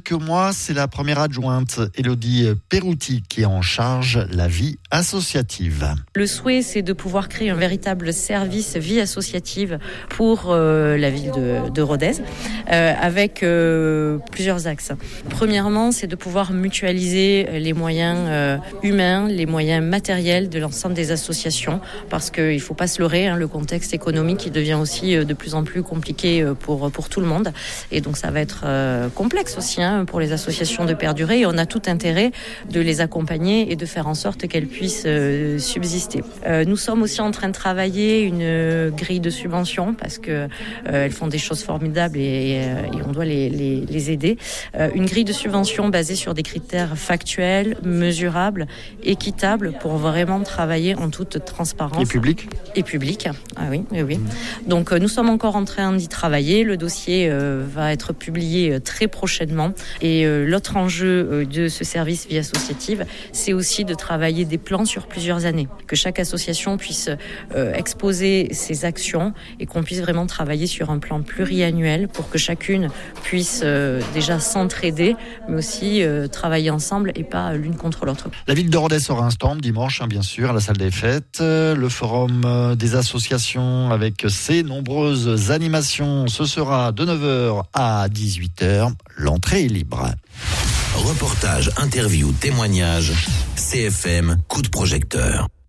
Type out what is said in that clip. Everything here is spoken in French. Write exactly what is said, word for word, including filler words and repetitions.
quelques mois, c'est la première adjointe, Élodie Perouti, qui est en charge la vie associative. Le souhait, c'est de pouvoir créer un véritable service vie associative pour euh, la ville de, de Rodez, euh, avec euh, plusieurs axes. Premièrement, c'est de pouvoir mutualiser les moyens euh, humains, les moyens matériels de l'ensemble des associations, parce qu'il ne faut pas se leurrer, hein, le contexte économique qui devient aussi de plus en plus compliqué pour, pour tout le monde. Et donc ça va être euh, complexe aussi hein, pour les associations de perdurer. Et on a tout intérêt de les accompagner et de faire en sorte qu'elles puissent euh, subsister. Euh, nous sommes aussi en train de travailler une grille de subvention parce qu'elles euh, font des choses formidables et, et on doit les, les, les aider. Euh, une grille de subvention basée sur des critères factuels, mesurables, équitables pour vraiment travailler en toute transparence. Et public ? Et public, ah oui, oui, oui. Donc euh, nous sommes encore en train d'y travailler. Le dossier euh, va être publié euh, très prochainement. Et euh, l'autre enjeu euh, de ce service vie associative, c'est aussi de travailler des plans sur plusieurs années. Que chaque association puisse euh, exposer ses actions et qu'on puisse vraiment travailler sur un plan pluriannuel pour que chacune puisse euh, déjà s'entraider, mais aussi euh, travailler ensemble et pas l'une contre l'autre. La ville de Rodez aura un stand dimanche, hein, bien sûr, à la salle des fêtes. Le forum des associations avec ses nombreuses animations, ce sera de neuf heures à dix-huit heures. L'entrée est libre. Reportage, interview, témoignage, C F M, coup de projecteur.